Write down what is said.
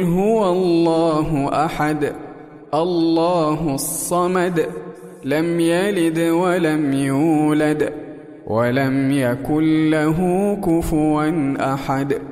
هو الله أحد الله الصمد لم يلد ولم يولد ولم يكن له كفوا أحد.